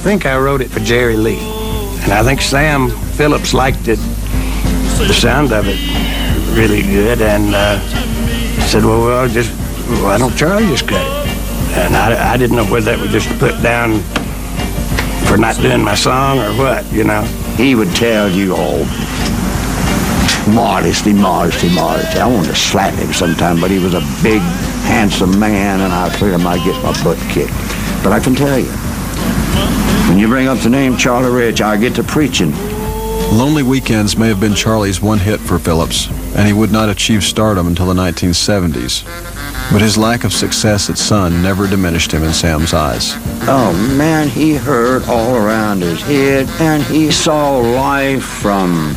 think I wrote it for Jerry Lee. And I think Sam Phillips liked it, the sound of it, really good. And said, well, why don't Charlie just cut it? And I didn't know whether that was just put down for not doing my song or what, you know. He would tell you, oh, modesty. I wanted to slap him sometime, but he was a big, handsome man, and I figured I might get my butt kicked. But I can tell you, when you bring up the name Charlie Rich, I get to preaching. Lonely Weekends may have been Charlie's one hit for Phillips, and he would not achieve stardom until the 1970s. But his lack of success at Sun never diminished him in Sam's eyes. Oh, man, he heard all around his head, and he saw life from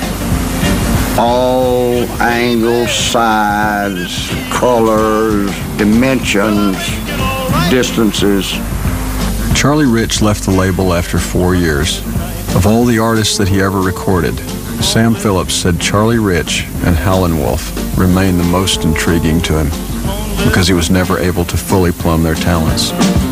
all angles, sides, colors, dimensions, distances. Charlie Rich left the label after 4 years. Of all the artists that he ever recorded, Sam Phillips said Charlie Rich and Howlin' Wolf remained the most intriguing to him because he was never able to fully plumb their talents.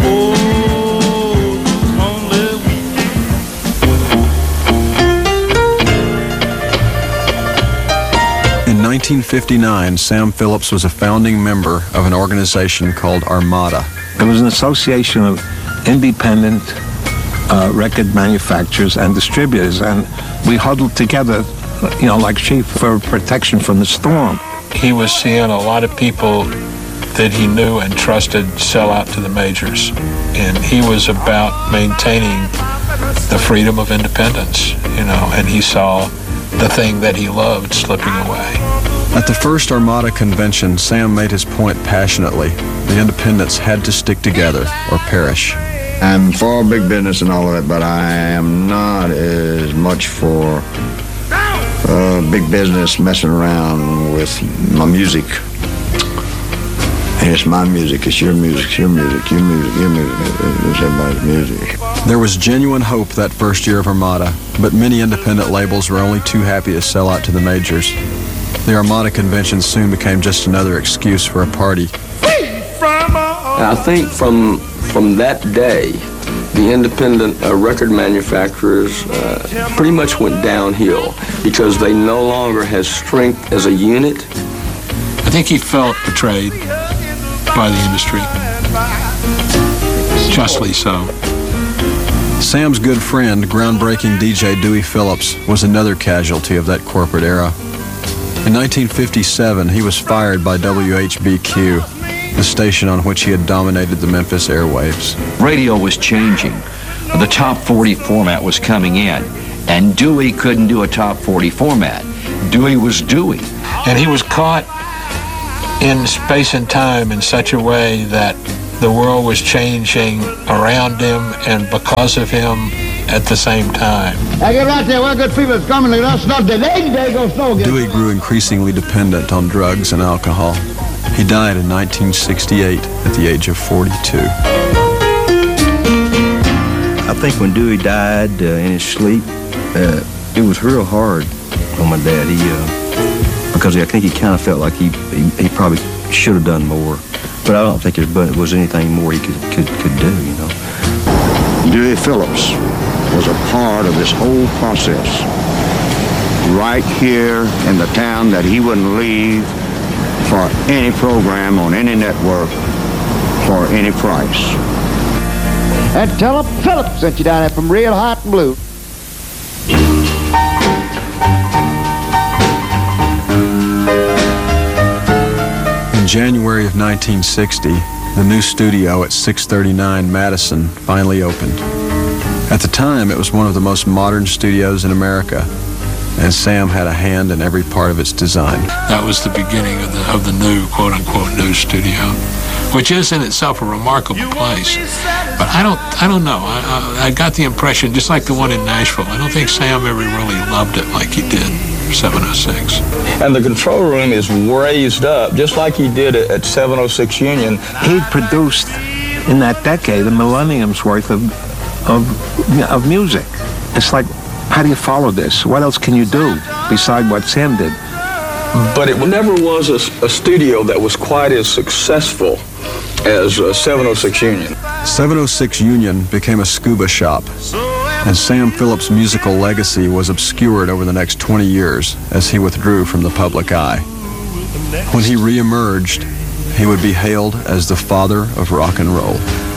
In 1959, Sam Phillips was a founding member of an organization called Armada. It was an association of independent record manufacturers and distributors, and we huddled together, you know, like sheep for protection from the storm. He was seeing a lot of people that he knew and trusted sell out to the majors, and he was about maintaining the freedom of independence, you know, and he saw the thing that he loved slipping away. At the first Armada convention, Sam made his point passionately. The independents had to stick together or perish. I'm for big business and all of that, but I am not as much for big business messing around with my music. It's my music, it's your music, it's your music, your music, your music, it's everybody's music. There was genuine hope that first year of Armada, but many independent labels were only too happy to sell out to the majors. The Armada convention soon became just another excuse for a party. I think from that day, the independent record manufacturers pretty much went downhill because they no longer had strength as a unit. I think he felt betrayed by the industry, justly so. Sam's good friend, groundbreaking DJ Dewey Phillips, was another casualty of that corporate era. In 1957, he was fired by WHBQ, the station on which he had dominated the Memphis airwaves. Radio was changing. The top 40 format was coming in, and Dewey couldn't do a top 40 format. Dewey was Dewey. And he was caught in space and time in such a way that the world was changing around him and because of him at the same time. I get right there, well, good people is coming, let's not delay, there goes snow again. Dewey grew increasingly dependent on drugs and alcohol. He died in 1968 at the age of 42. I think when Dewey died in his sleep, it was real hard on my dad. Because I think he kind of felt like he probably should have done more. But I don't think there was anything more he could do, you know. Dewey Phillips was a part of this whole process. Right here in the town that he wouldn't leave for any program on any network for any price. And tell him Phillips sent you down there from real hot and blue. In January of 1960, the new studio at 639 Madison finally opened. At the time, it was one of the most modern studios in America, and Sam had a hand in every part of its design. That was the beginning of the new, quote-unquote, new studio, which is in itself a remarkable place. But I don't know. I got the impression, just like the one in Nashville, I don't think Sam ever really loved it like he did 706. And the control room is raised up, just like he did it at 706 Union. He'd produced, in that decade, a millennium's worth of music. It's like, how do you follow this? What else can you do beside what Sam did? But it never was a studio that was quite as successful as 706 Union. 706 Union became a scuba shop, and Sam Phillips' musical legacy was obscured over the next 20 years as he withdrew from the public eye. When he re-emerged, he would be hailed as the father of rock and roll.